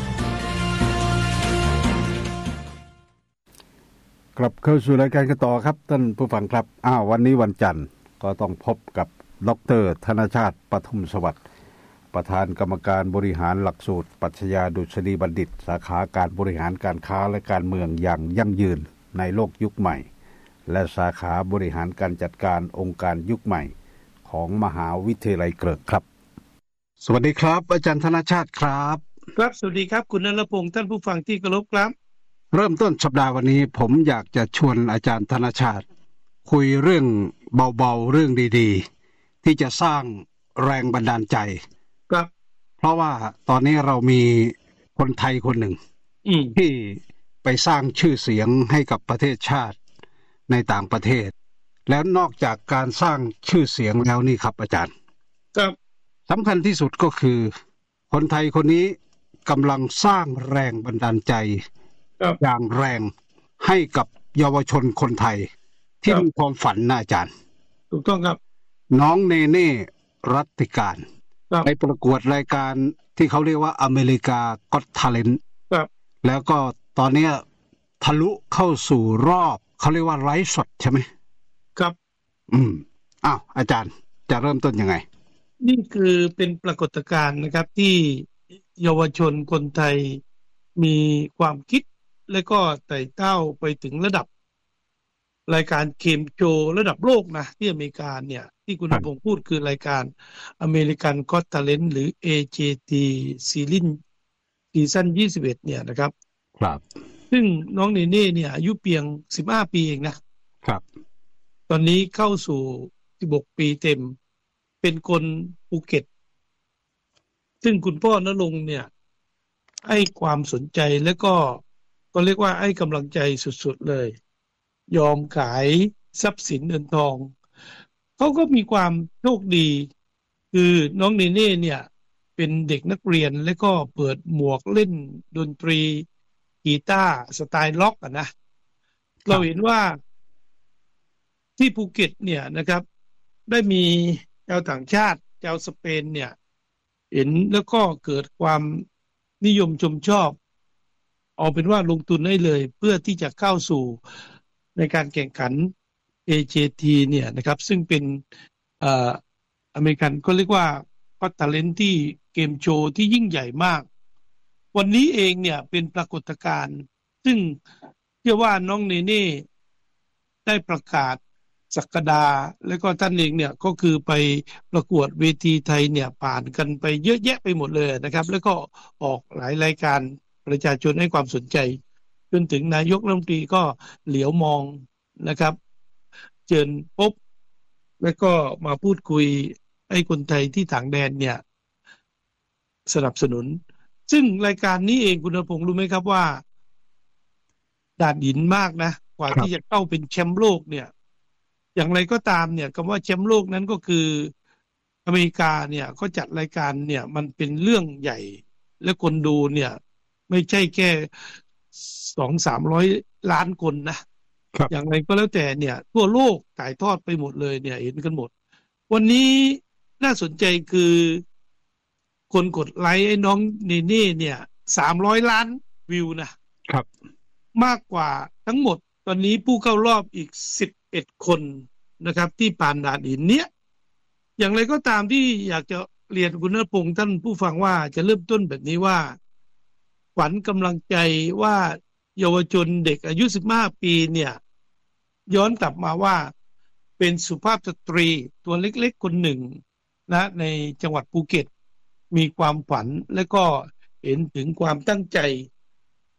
Speaker 2: กลับเข้าสู่รายการกันต่อครับท่านผู้ฟังครับอ้าววันนี้วันจันทร์ก็ต้องพบกับดร.ธนชาติปทุมสวัสดิ์ประธานกรรมการบริหารหลักสูตรปรัชญาดุษฎีบัณฑิตสาขาการบริหารการค้าและการเมืองอย่างยั่งยืนในโลกยุคใหม่และสาขาบริหารการจัดการองค์การยุคใหม่ของมหาวิทยาลัยเกริกครับสวัสดีครับอาจารย์ธนชาติครับ
Speaker 11: ครับสวัสดีครับคุณณรพงษ์ท่านผู้ฟังที่เคารพครับ
Speaker 2: เริ่มต้นสัปดาห์วันนี้ผมอยากจะชวนอาจารย์ธนชาติคุยเรื่องเบาๆเรื่องดีๆที่จะสร้างแรงบันดาลใจ
Speaker 11: ครับ
Speaker 2: เพราะว่าตอนนี้เรามีคนไทยคนหนึ่งที่ไปสร้างชื่อเสียงให้กับประเทศชาติในต่างประเทศแล้วนอกจากการสร้างชื่อเสียงแล้วนี่ครับอาจารย์
Speaker 11: ครับ
Speaker 2: สำคัญที่สุดก็คือคนไทยคนนี้กำลังสร้างแรงบันดาลใจอย่างแรงให้กับเยาวชนคนไทยที่มีความฝันนะอาจารย์
Speaker 11: ถูกต้องครับ
Speaker 2: น้องเนเน่รัตติการไปประกวดรายการที่เขาเรียกว่าอเมริกาก็อต ทาเลนต์ แล้วก็ตอนนี้ทะลุเข้าสู่รอบเขาเรียกว่าไลฟ์สดใช่ไหม
Speaker 11: ครับ
Speaker 2: อืมอ้าวอาจารย์จะเริ่มต้นยังไง
Speaker 11: นี่คือเป็นปรากฏการณ์นะครับที่เยาวชนคนไทยมีความคิดและก็ไต่เต้าไปถึงระดับรายการเกมโชว์ระดับโลกนะที่อเมริกาเนี่ยที่คุณพงษ์พูดคือรายการอเมริกันก็อต ทาเลนต์ หรือ เอ เจ ที ซีรีส์ซีซั่นยี่สิบเอ็ดเนี่ยนะครับ
Speaker 2: ครับ
Speaker 11: ซึ่งน้องเนเน่เนี่ยอายุเพียงสิบห้าปีเองนะครับตอนนี้เข้าสู่สิบหกปีเต็มเป็นคนภูเก็ตซึ่งคุณพ่อนรงค์เนี่ยให้ความสนใจและก็ก็เรียกว่าให้กำลังใจสุดๆเลยยอมขายทรัพย์สินเงินทองเขาก็มีความโชคดีคือน้องเนเน่เนี่ยเป็นเด็กนักเรียนและก็เปิดหมวกเล่นดนตรีกีตาร์สไตล์ล็อกอ่ะนะเราเห็นว่าที่ภูเก็ตเนี่ยนะครับได้มีชาวต่างชาติชาวสเปนเนี่ยเห็นแล้วก็เกิดความนิยมชมชอบเอาเป็นว่าลงทุนได้เลยเพื่อที่จะเข้าสู่ในการแข่งขัน เอ เจ ที เนี่ยนะครับซึ่งเป็นเอ่ออเมริกันก็เรียกว่าก็อต ทาเลนต์ที่เกมโชว์ที่ยิ่งใหญ่มากวันนี้เองเนี่ยเป็นปรากฏการณ์ซึ่งเชื่อว่าน้องเนเน่ได้ประกาศศักดาและก็ท่านเองเนี่ยก็คือไปประกวดเวทีไทยเนี่ยผ่านกันไปเยอะแยะไปหมดเลยนะครับแล้วก็ออกหลายรายการประชาชนให้ความสนใจจนถึงนายกรัฐมนตรีก็เหลียวมองนะครับเชิญพบแล้วก็มาพูดคุยให้คนไทยที่ต่างแดนเนี่ยสนับสนุนซึ่งรายการนี้เองคุณณพงษ์รู้ไหมครับว่าดาดหินมากนะกว่าที่จะเข้าเป็นแชมป์โลกเนี่ยอย่างไรก็ตามเนี่ยคำว่าแชมป์โลกนั้นก็คืออเมริกาเนี่ยเขาจัดรายการเนี่ยมันเป็นเรื่องใหญ่และคนดูเนี่ยไม่ใช่แค่ สองถึงสามร้อย ล้านคนนะอย่างไรก็แล้วแต่เนี่ยทั่วโลกถ่ายทอดไปหมดเลยเนี่ยเห็นกันหมดวันนี้น่าสนใจคือคนกดไลค์ไอ้น้องเนเน่เนี่ยสามร้อยล้านวิวนะครับมากกว่าทั้งหมดตอนนี้ผู้เข้ารอบอีกสิบเอ็ดคนนะครับที่ผ่านด่านหินเนี้ยอย่างไรก็ตามที่อยากจะเรียนคุณณพงษ์ท่านผู้ฟังว่าจะเริ่มต้นแบบนี้ว่าขวัญกำลังใจว่าเยาวชนเด็กอายุสิบห้าปีเนี่ยย้อนกลับมาว่าเป็นสุภาพสตรีตัวเล็กๆคนหนึ่งนะในจังหวัดภูเก็ตมีความฝันและก็เห็นถึงความตั้งใจ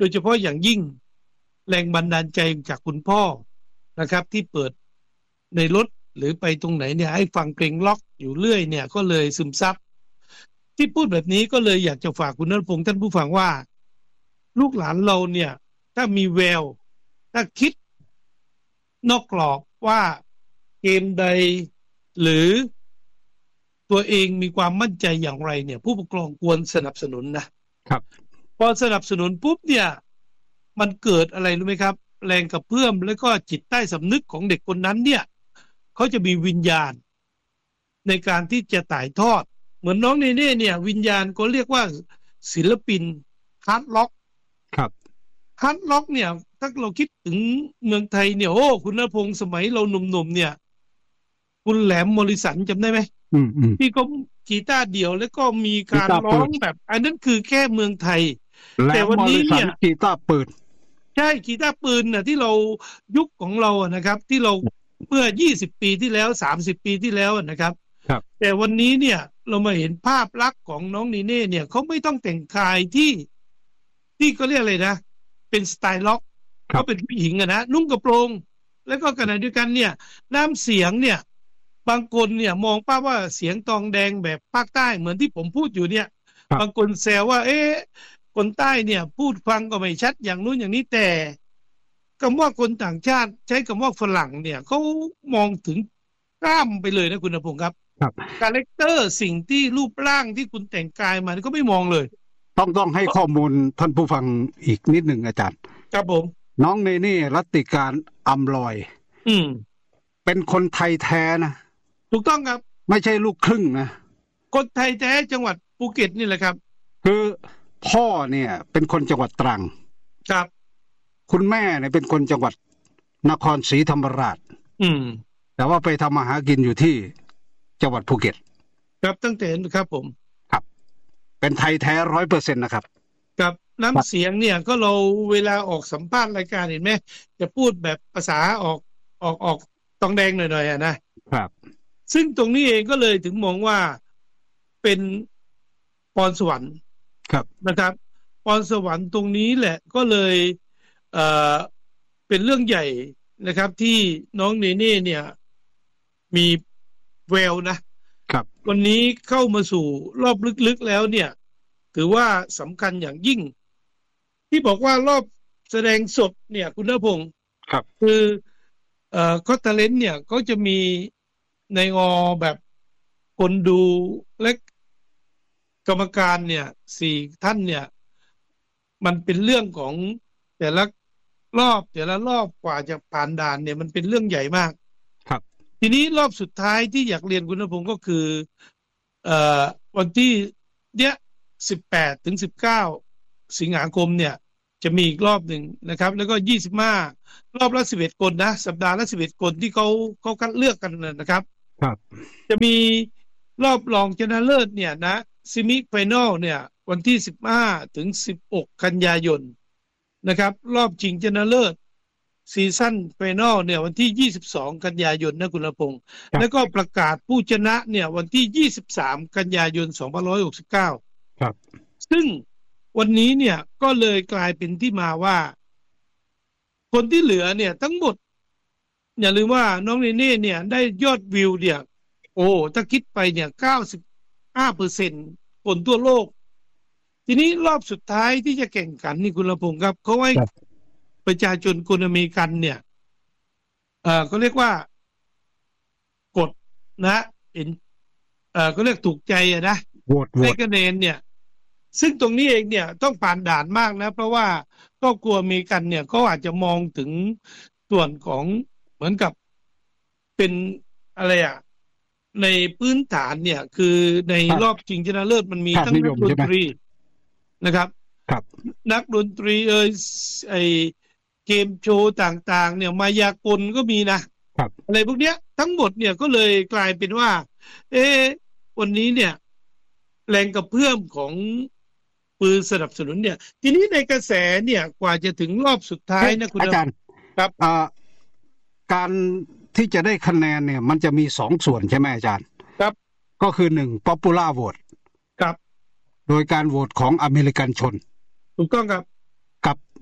Speaker 11: โดยเฉพาะอย่างยิ่งแรงบันดาลใจจากคุณพ่อนะครับที่เปิดในรถหรือไปตรงไหนเนี่ยให้ฟังเพลงล็อกอยู่เรื่อยเนี่ยก็เลยซึมซับที่พูดแบบนี้ก็เลยอยากจะฝากคุณณัฐพงษ์ท่านผู้ฟังว่าลูกหลานเราเนี่ยถ้ามีแววถ้าคิดนอกกรอบว่าเกมใดหรือตัวเองมีความมั่นใจอย่างไรเนี่ยผู้ปกครองควรสนับสนุนนะครับพอสนับสนุนปุ๊บเนี่ยมันเกิดอะไรรู้ไหมครับแรงกระเพื่อมแล้วก็จิตใต้สำนึกของเด็กคนนั้นเนี่ยเขาจะมีวิญญาณในการที่จะถ่ายทอดเหมือนน้องเนเน่เนี่ยวิญญาณก็เรียกว่าศิลปินฮาร์ดล็อก
Speaker 12: ครับ
Speaker 11: ฮาร์ดล็อกเนี่ยถ้าเราคิดถึงเมืองไทยเนี่ยโอ้คุณณพงษ์สมัยเราหนุ่มๆเนี่ยคุณแหลมมอริสันจำได้ไหมที่เขากีตาร์เดี่ยวแล้วก็มีการร้องแบบอันนั้นคือแค่เมืองไทยแต่วันนี้เนี่ย
Speaker 12: กีตาร์ปืน
Speaker 11: ใช่กีตาร์ปืนน่ะที่เรายุคของเราอ่ะนะครับที่เราเมื่อยี่สิบปีที่แล้วสามสิบปีที่แล้วนะครับ
Speaker 12: ครับ
Speaker 11: แต่วันนี้เนี่ยเรามาเห็นภาพลักษณ์ของน้องนีเน่เนี่ยเขาไม่ต้องแต่งกายที่ที่เขาเรียกอะไรนะเป็นสไตล์ล็อกเขาเป็นผู้หญิงอะนะนุ่งกระโปรงแล้วก็ขณะเดียวกันเนี่ยน้ำเสียงเนี่ยบางคนเนี่ยมองป้าว่าเสียงตองแดงแบบภาคใต้เหมือนที่ผมพูดอยู่เนี่ยบางคนแซวว่าเอ๊ะคนใต้เนี่ยพูดฟังก็ไม่ชัดอย่างนู้นอย่างนี้แต่คำว่าคนต่างชาติใช้คำว่าฝรั่งเนี่ยเขามองถึงกล้ามไปเลยนะคุณณพงษ์ครับ
Speaker 12: ครับ
Speaker 11: คาแรคเตอร์สิ่งที่รูปร่างที่คุณแต่งกายมาก็ไม่มองเลย
Speaker 12: ต้องต้องให้ข้อมูลท่านผู้ฟังอีกนิดหนึ่งอาจารย์
Speaker 11: ครับผม
Speaker 12: น้องเนเน่รัตติการอำลอย
Speaker 11: อืม
Speaker 12: เป็นคนไทยแท้นะ
Speaker 11: ถูกต้องครับ
Speaker 12: ไม่ใช่ลูกครึ่งนะ
Speaker 11: คนไทยแท้จังหวัดภูเก็ตนี่แหละครับ
Speaker 12: คือพ่อเนี่ยเป็นคนจังหวัดตรัง
Speaker 11: ครับ
Speaker 12: คุณแม่เนี่ยเป็นคนจังหวัดนครศรีธรรมราช
Speaker 11: อืม
Speaker 12: แต่ว่าไปทำมาหากินอยู่ที่จังหวัดภูเก็ต
Speaker 11: ครับตั้งแต่ครับผม
Speaker 12: ครับเป็นไทยแท้ร้อยเปอร์เซ็นต์นะครับ
Speaker 11: ครับน้ำเสียงเนี่ยก็เราเวลาออกสัมภาษณ์รายการเห็นไหมจะพูดแบบภาษาออกออกออกตองแดงหน่อยๆอ่ะนะครับซึ่งตรงนี้เองก็เลยถึงมองว่าเป็นพรสวรรค์
Speaker 12: ครับ
Speaker 11: นะครับพรสวรรค์ตรงนี้แหละก็เลยเอ่อเป็นเรื่องใหญ่นะครับที่น้องเนเน่เนี่ยมีแววนะครับวันนี้เข้ามาสู่รอบลึกๆแล้วเนี่ยถือว่าสำคัญอย่างยิ่งที่บอกว่ารอบแสดงสดเนี่ยคุณณพงษ์
Speaker 12: ครับ
Speaker 11: คือเอ่อก็ทาเลนต์เนี่ยก็จะมีในอแบบคนดูและกรรมการเนี่ยสี่ท่านเนี่ยมันเป็นเรื่องของแต่ละรอบแต่ละรอบกว่าจะผ่านด่านเนี่ยมันเป็นเรื่องใหญ่มาก
Speaker 12: ครับ
Speaker 11: ทีนี้รอบสุดท้ายที่อยากเรียนคุณณพงษ์ก็คือเอ่อวันที่เนี้ยสิบแปดถึงสิบเก้าสิงหาคมเนี่ยจะมีอีกรอบหนึ่งนะครับแล้วก็ยี่สิบห้ารอบละสิบเอ็ดคนนะสัปดาห์ละสิบเอ็ดคนที่เขาเขาคัดเลือกกันนะครับ
Speaker 12: ครับ
Speaker 11: จะมีรอบรองชนะเลิศเนี่ยนะซิมิไฟแนลเนี่ยวันที่สิบห้าถึงสิบหกกันยายนนะครับรอบชิงชนะเลิศซีซั่นไฟนอลเนี่ยวันที่ยี่สิบสองกันยายนนะคุณณพงษ์แล้วก็ประกาศผู้ชนะเนี่ยวันที่ยี่สิบสามกันยายนสองพันห้าร้อยหกสิบเก้า
Speaker 12: ครับ
Speaker 11: ซึ่งวันนี้เนี่ยก็เลยกลายเป็นที่มาว่าคนที่เหลือเนี่ยทั้งหมดอย่าลืมว่าน้องเนเน่เนี่ยได้ยอดวิวเนี่ยโอ้ถ้าคิดไปเนี่ย เก้าสิบห้าเปอร์เซ็นต์ คนทั่วโลกทีนี้รอบสุดท้ายที่จะแข่งขันนี่คุณณพงษ์ครับเขาให้ประชาชนคนอเมริกันเนี่ยเอ่อเขาเรียกว่ากดนะเห็นเอ่อเขาเรียกถูกใจอะนะให้คะแนนเนี่ยซึ่งตรงนี้เองเนี่ยต้องผ่านด่านมากนะเพราะว่าก็กลัวอเมริกันเนี่ยเขาอาจจะมองถึงส่วนของเหมือนกับเป็นอะไรอะในพื้นฐานเนี่ยคือในรอบชิงชนะเลิศมันมีทั้งนักดนตรีนะครับ
Speaker 12: ครับ
Speaker 11: นักดนตรีเอ่ยไอเกมโชว์ต่างๆเนี่ยมายากลก็มีนะครับอะไรพวกเนี้ยทั้งหมดเนี่ยก็เลยกลายเป็นว่าเอ๊ะวันนี้เนี่ยแรงกระเพื่อมของปืนสนับสนุนเนี่ยทีนี้ในกระแสเนี่ยกว่าจะถึงรอบสุดท้ายนะคุณ
Speaker 12: อาจารย์
Speaker 11: ครับ
Speaker 12: อ่าการที่จะได้คะแนนเนี่ยมันจะมีสองส่วนใช่ไหมอาจารย์
Speaker 11: ครับ
Speaker 12: ก็คือหนึ่ง popular vote
Speaker 11: ครับ
Speaker 12: โดยการโหวตของอเมริกันชน
Speaker 11: ถูกต้องครับ
Speaker 12: กับ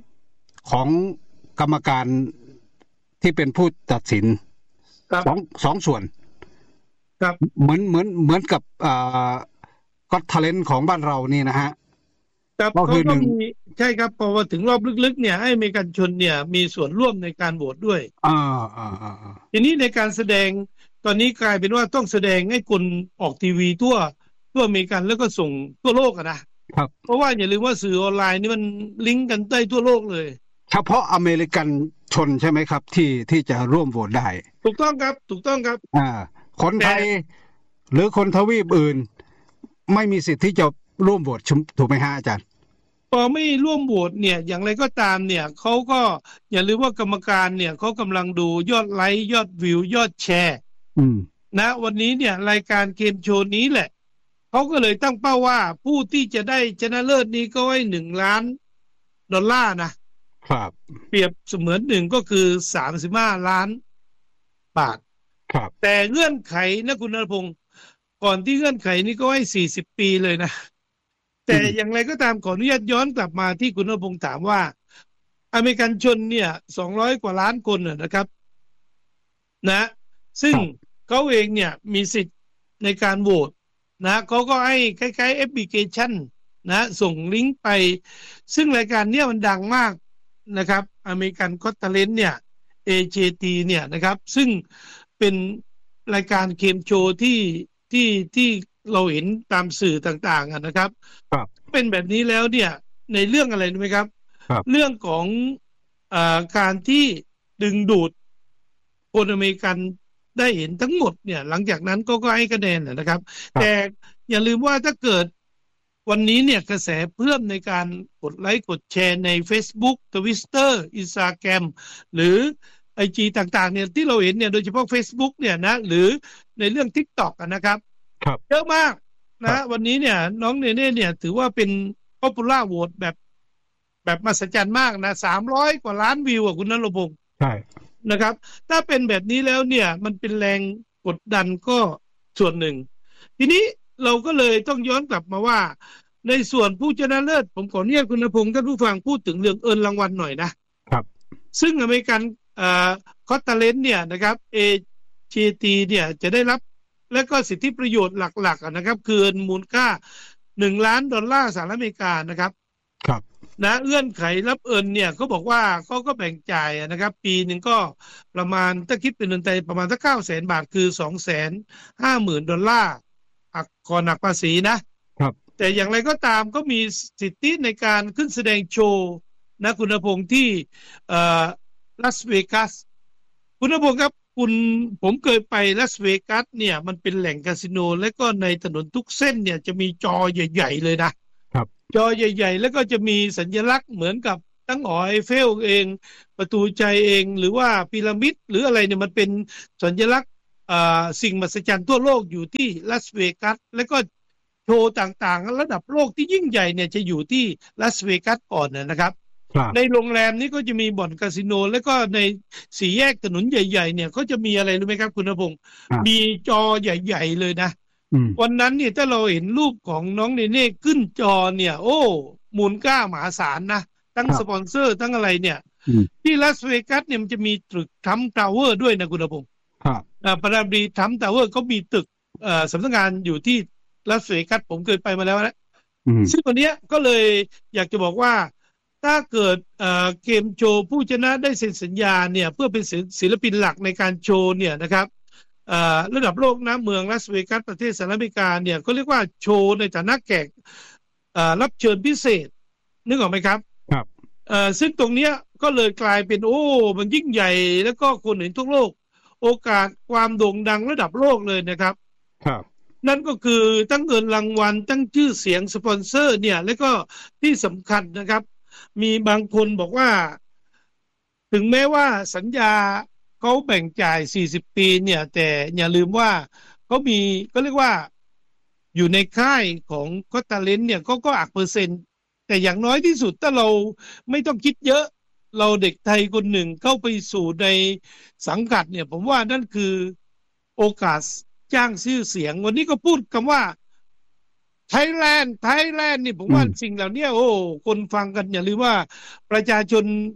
Speaker 12: ของกรรมการที่เป็นผู้ตัดสินสองสองส่วน
Speaker 11: ครับ
Speaker 12: เหมือนเหมือนเหมือนกับอ่าก็ทาเลนต์ของบ้านเรานี่นะฮะ
Speaker 11: ครับก็คือหนึ่งใช่ครับพอถึงรอบลึกๆเนี่ยให้อเมริกันชนเนี่ยมีส่วนร่วมในการโหวตด้วย
Speaker 12: อ่าอ่าอ่า
Speaker 11: ทีนี้ในการแสดงตอนนี้กลายเป็นว่าต้องแสดงให้คนออกทีวีทั่วทั่วอเมริกันแล้วก็ส่งทั่วโลกอะนะครับเพราะว่าอย่าลืมว่าสื่อออนไลน์นี่มันลิงก์กันได้ทั่วโลกเลย
Speaker 12: เฉพาะอเมริกันชนใช่ไหมครับที่ที่จะร่วมโหวตได้
Speaker 11: ถูกต้องครับถูกต้องครับ
Speaker 12: อ่าคนไทยหรือคนทวีปอื่นไม่มีสิทธิ์ที่จะร่วมโหวตถูกไหมฮะอาจารย์
Speaker 11: พอไม่ร่วมโหวตเนี่ยอย่างไรก็ตามเนี่ยเขาก็อย่าลืมว่ากรรมการเนี่ยเขากำลังดูยอดไลค์ยอดวิวยอดแชร์นะวันนี้เนี่ยรายการเกมโชว์นี้แหละเขาก็เลยตั้งเป้าว่าผู้ที่จะได้ชนะเลิศนี้ก็ไว้หนึ่งล้านดอลลาร์นะครับเปรียบเสมือนหนึ่งก็คือสามสิบห้าล้านบาท
Speaker 12: ครับ
Speaker 11: แต่เงื่อนไขนะคุณณพงศ์ก่อนที่เงื่อนไขนี้ก็ให้สี่สิบปีเลยนะแต่อย่างไรก็ตามขออนุญาตย้อนกลับมาที่คุณณพงศ์ถามว่าอเมริกันชนเนี่ยสองร้อยกว่าล้านคนนะครับนะซึ่งเขาเองเนี่ยมีสิทธิ์ในการโหวตนะเขาก็ให้คล้ายๆแอปพลิเคชันนะส่งลิงก์ไปซึ่งรายการเนี้ยมันดังมากนะครับอเมริกันก็อตเทาเลนต์เนี่ย เอ เจ ที เนี่ยนะครับซึ่งเป็นรายการเกมโชว์ที่ที่ที่เราเห็นตามสื่อต่างๆนะครับเป็นแบบนี้แล้วเนี่ยในเรื่องอะไรรู้ไหมครับเรื่องของอ่าการที่ดึงดูดคนอเมริกันได้เห็นทั้งหมดเนี่ยหลังจากนั้นก็ก็ให้คะแนนนะครับแต่อย่าลืมว่าถ้าเกิดวันนี้เนี่ยกระแสเพิ่มในการกดไลค์กดแชร์ใน Facebook Twitter Instagram หรือ ไอ จี ต่างๆเนี่ยที่เราเห็นเนี่ยโดยเฉพาะ Facebook เนี่ยนะหรือในเรื่อง TikTok อ่ะนะครับเยอะมากนะวันนี้เนี่ยน้องเนเน่เนี่ยถือว่าเป็น Popular Vote แบบแบบมหัศจรรย์มากนะสามร้อยกว่าล้านวิวอ่ะคุณณรงค์พงศ์
Speaker 12: ใช่
Speaker 11: นะครับถ้าเป็นแบบนี้แล้วเนี่ยมันเป็นแรงกดดันก็ส่วนหนึ่งทีนี้เราก็เลยต้องย้อนกลับมาว่าในส่วนผู้ชนะเลิศผมขออนุญาตคุณณพงศ์ท่านผู้ฟังพูดถึงเรื่องเอิญรางวัลหน่อยนะครับซึ่งอเมริกันเอ่อก็อตเทาเลนต์เนี่ยนะครับ เอ จี ที เนี่ยจะได้รับและก็สิทธิประโยชน์หลักๆนะครับคือมูลค่าหนึ่งล้านดอลลาร์สหรัฐอเมริกานะครับ
Speaker 12: ครับ
Speaker 11: นะเงื่อนไขรับเอิญเนี่ยเขาบอกว่าเขาก็แบ่งจ่ายนะครับปีหนึ่งก็ประมาณถ้าคิดเป็นเงินไทยประมาณสักเก้าแสนบาทคือสองแสนห้าหมื่นดอลลาร์หักก่อนหักภาษีนะครับแต่อย่างไรก็ตามก็มีสิทธิในการขึ้นแสดงโชว์นะคุณณพงศ์ที่เอ่อลาสเวกัสคุณณพงศ์ครับคุณผมเคยไปลาสเวกัสเนี่ยมันเป็นแหล่งคาสิโนและก็ในถนนทุกเส้นเนี่ยจะมีจอใหญ่ๆเลยนะครับจอใหญ่ๆแล้วก็จะมีสัญลักษณ์เหมือนกับตั้งหอไอเฟลเองประตูใจเองหรือว่าพีระมิดหรืออะไรเนี่ยมันเป็นสัญลักษณ์อ่าสิ่งมหัศจรรย์ทั่วโลกอยู่ที่ลาสเวกัสแล้วก็โชว์ต่างๆระดับโลกที่ยิ่งใหญ่เนี่ยจะอยู่ที่ลาสเวกัสก่อนนะครับในโรงแรมนี้ก็จะมีบ่อนคาสิโนแล้วก็ในสี่แยกถนนใหญ่ๆเนี่ยเขาจะมีอะไรรู้ไหมครับคุณณพงศ์มีจอใหญ่ๆเลยนะวันนั้นเนี่ยถ้าเราเห็นรูปของน้องเนเน่ขึ้นจอเนี่ยโอ้มูลค่ามหาศาลนะทั้งสปอนเซอร์ทั้งอะไรเนี่ยที่ลาสเวกัสเนี่ยมันจะมีตึกทรัมป์ทาวเวอร์ด้วยนะคุณณพงศ์ประธานาธิบดีทรัมป์ทาวเวอร์เขามีตึกสำนักงานอยู่ที่ลาสเวกัสผมเคยไปมาแล้วนะซึ่งวันนี้ก็เลยอยากจะบอกว่าถ้าเกิดเกมโชว์ผู้ชนะได้เซ็นสัญญาเนี่ยเพื่อเป็นศิลปินหลักในการโชว์เนี่ยนะครับระดับโลกนะเมืองลาสเวกัสประเทศสหรัฐอเมริกาเนี่ยก็เรียกว่าโชว์ในฐานะแขกรับเชิญพิเศษนึกออกไหมครับ
Speaker 12: ครับ
Speaker 11: ซึ่งตรงเนี้ยก็เลยกลายเป็นโอ้มันยิ่งใหญ่แล้วก็คนเห็นทั่วโลกโอกาสความโด่งดังระดับโลกเลยนะครับ
Speaker 12: ครับ
Speaker 11: นั่นก็คือตั้งเงินรางวัลตั้งชื่อเสียงสปอนเซอร์เนี่ยแล้วก็ที่สำคัญนะครับมีบางคนบอกว่าถึงแม้ว่าสัญญาเขาแบ่งจ่ายสี่สิบปีเนี่ยแต่อย่าลืมว่าเขามีก็เรียกว่าอยู่ในค่ายของก็อตเทาเลนต์เนี่ยก็ก็อักเปอร์เซ็นต์แต่อย่างน้อยที่สุดถ้าเราไม่ต้องคิดเยอะเราเด็กไทยคนหนึ่งเข้าไปสู่ในสังกัดเนี่ยผมว่านั่นคือโอกาสจ้างชื่อเสียงวันนี้ก็พูดคำว่าไทยแลนด์ไทยแลนด์นี่ผมว่าสิ่งเหล่านี้โอ้คนฟังกันอย่าลืมว่าประชาชน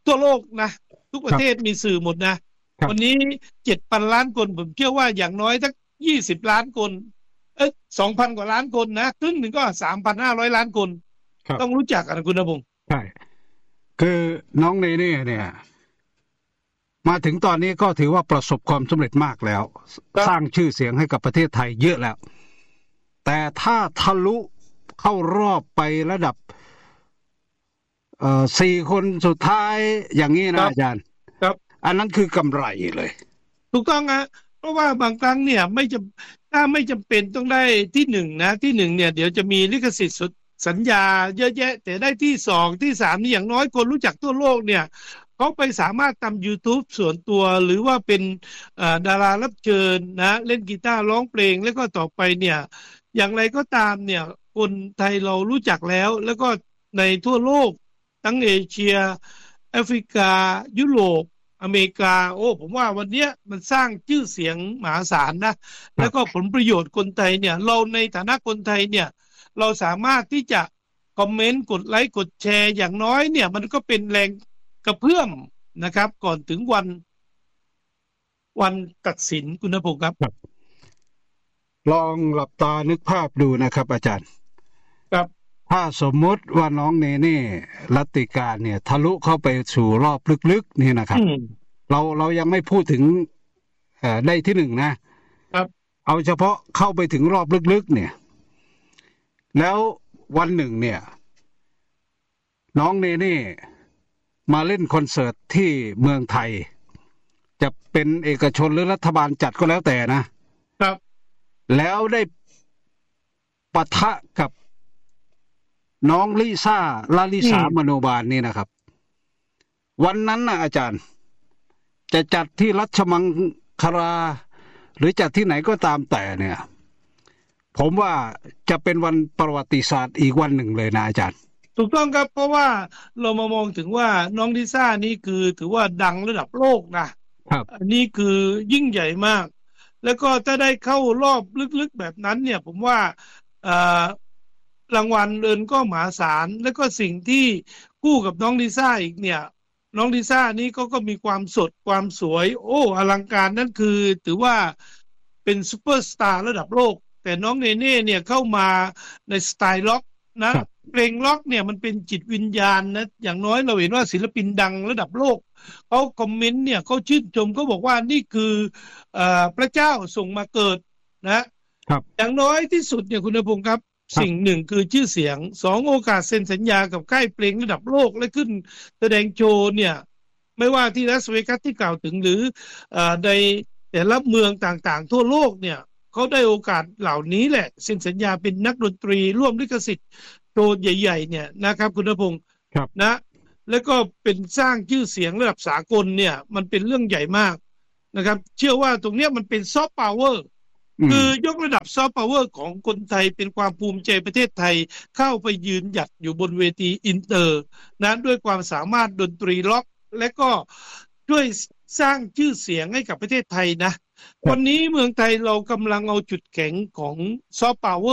Speaker 11: ทั่วโลกนะทุกประเทศมีสื่อหมดนะวันนี้เจ็ดพันล้านคนผมเชื่อว่าอย่างน้อยสักยี่สิบล้านคนเอ้ยสองพันกว่าล้านคนนะครึ่งหนึ่งก็สามพันห้าร้อยล้านคนต้องรู้จักกันคุณณพงษ์
Speaker 12: ใช่คือน้องเนเน่เนี่ยมาถึงตอนนี้ก็ถือว่าประสบความสำเร็จมากแล้วสร้างชื่อเสียงให้กับประเทศไทยเยอะแล้วแต่ถ้าทะลุเข้ารอบไประดับเอ่อสี่คนสุดท้ายอย่างนี้นะอาจารย์
Speaker 11: ครับ
Speaker 12: อันนั้นคือกำไรเลย
Speaker 11: ถูกต้องนะเพราะว่าบางครั้งเนี่ยไม่จำถ้าไม่จำเป็นต้องได้ที่หนึ่งนะที่หนึ่งเนี่ยเดี๋ยวจะมีลิขสิทธิ์สัญญาเยอะแยะแต่ได้ที่สองที่สามนี่อย่างน้อยคนรู้จักทั่วโลกเนี่ยเขาไปสามารถทำ YouTube ส่วนตัวหรือว่าเป็นดารารับเชิญนะเล่นกีตาร์ร้องเพลงแล้วก็ต่อไปเนี่ยอย่างไรก็ตามเนี่ยคนไทยเรารู้จักแล้วแล้วก็ในทั่วโลกทั้งเอเชียแอฟริกายุโรปอเมริกาโอ้ผมว่าวันนี้มันสร้างชื่อเสียงมหาศาลนะแล้วก็ผลประโยชน์คนไทยเนี่ยเราในฐานะคนไทยเนี่ยเราสามารถที่จะคอมเมนต์กดไลค์กดแชร์อย่างน้อยเนี่ยมันก็เป็นแรงกระเพื่อมนะครับก่อนถึงวันวันตัดสินคุณณพงศ์ครับ
Speaker 12: ลองหลับตานึกภาพดูนะครับอาจารย์
Speaker 11: ครับ
Speaker 12: ถ้าสมมติว่าน้องเนเน่รัตติการเนี่ยทะลุเข้าไปสู่รอบลึกๆนี่นะครับเราเรายังไม่พูดถึงเอ่อได้ที่หนึ่งนะครับเอาเฉพาะเข้าไปถึงรอบลึกๆเนี่ยแล้ววันหนึ่งเนี่ยน้องเนเน่มาเล่นคอนเสิร์ตที่เมืองไทยจะเป็นเอกชนหรือรัฐบาลจัดก็แล้วแต่นะครับแล้วได้ปะทะกับน้องลิซ่าลาลิสามโนบาลนี่นะครับวันนั้นนะอาจารย์จะจัดที่รัชมังคลาหรือจัดที่ไหนก็ตามแต่เนี่ยผมว่าจะเป็นวันประวัติศาสตร์อีกวันหนึ่งเลยนะอาจารย์
Speaker 11: ถูกต้องครับเพราะว่าเรามามองถึงว่าน้องลิซ่านี่คือถือว่าดังระดับโลกนะครับอันนี้คือยิ่งใหญ่มากแล้วก็ถ้าได้เข้ารอบลึกๆแบบนั้นเนี่ยผมว่ารางวัลเอินก็มหาศาลแล้วก็สิ่งที่คู่กับน้องลิซ่าอีกเนี่ยน้องลิซ่านี่ก็ก็มีความสดความสวยโอ้อลังการนั่นคือถือว่าเป็นซุปเปอร์สตาร์ระดับโลกแต่น้องเนเน่เนี่ยเข้ามาในสไตล์ล็อกนะเพลงล็อกเนี่ยมันเป็นจิตวิญญาณนะอย่างน้อยเราเห็นว่าศิลปินดังระดับโลกเขาคอมเมนต์เนี่ยเขาชื่นชมเขาบอกว่านี่คือเอ่อพระเจ้าส่งมาเกิดนะครับอย่างน้อยที่สุดเนี่ยคุณณพงศ์ครับสิ่งหนึ่งคือชื่อเสียงสองโอกาสเซ็นสัญญากับค่ายเพลงระดับโลกและขึ้นแสดงโชว์เนี่ยไม่ว่าที่ลาสเวกัสที่กล่าวถึงหรือเอ่อในแต่ละเมืองต่างๆทั่วโลกเนี่ยเขาได้โอกาสเหล่านี้แหละเซ็นสัญญาเป็นนักดนตรีร่วมลิขสิทธิ์โชว์ใหญ่ๆเนี่ยนะครับคุณณพงศ์นะแล้วก็เป็นสร้างชื่อเสียงระดับสากลเนี่ยมันเป็นเรื่องใหญ่มากนะครับเชื่อว่าตรงนี้มันเป็นซอฟต์พาวเวอร์คือยกระดับซอฟต์พาวเวอร์ของคนไทยเป็นความภูมิใจประเทศไทยเข้าไปยืนหยัดอยู่บนเวทีอินเตอร์นั้นด้วยความสามารถดนตรีล็อกและก็ด้วยสร้างชื่อเสียงให้กับประเทศไทยนะวันนี้เมืองไทยเรากำลังเอาจุดแข็งของซอฟต์พาวเวอร์